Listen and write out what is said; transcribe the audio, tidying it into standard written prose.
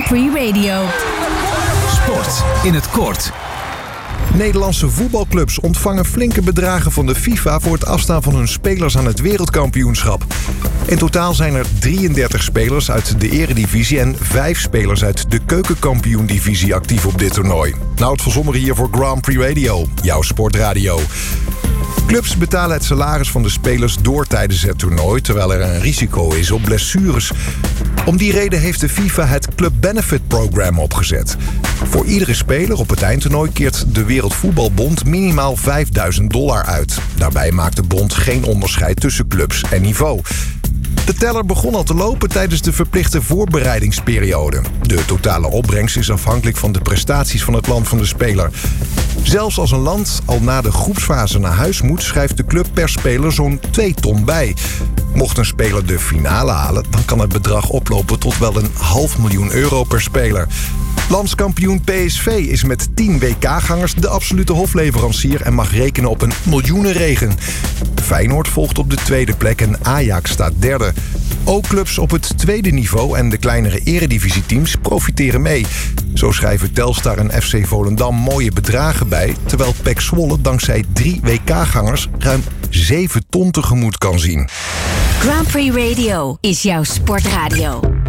Prix Radio. Sport in het kort. Nederlandse voetbalclubs ontvangen flinke bedragen van de FIFA voor het afstaan van hun spelers aan het wereldkampioenschap. In totaal zijn er 33 spelers uit de eredivisie en 5 spelers uit de keukenkampioendivisie actief op dit toernooi. Nout van Zomeren hier voor Grand Prix Radio, jouw sportradio. Clubs betalen het salaris van de spelers door tijdens het toernooi, terwijl er een risico is op blessures. Om die reden heeft de FIFA het Club Benefit Program opgezet. Voor iedere speler op het eindtoernooi keert de Wereldvoetbalbond minimaal $5.000 uit. Daarbij maakt de bond geen onderscheid tussen clubs en niveau. De teller begon al te lopen tijdens de verplichte voorbereidingsperiode. De totale opbrengst is afhankelijk van de prestaties van het land van de speler. Zelfs als een land al na de groepsfase naar huis moet, schrijft de club per speler zo'n 2 ton bij. Mocht een speler de finale halen, dan kan het bedrag oplopen tot wel €500.000 per speler. Landskampioen PSV is met 10 WK-gangers de absolute hofleverancier en mag rekenen op een miljoenenregen. Feyenoord volgt op de tweede plek en Ajax staat derde. Ook clubs op het tweede niveau en de kleinere eredivisieteams profiteren mee. Zo schrijven Telstar en FC Volendam mooie bedragen bij, terwijl PEC Zwolle dankzij 3 WK-gangers ruim 7 ton tegemoet kan zien. Grand Prix Radio is jouw sportradio.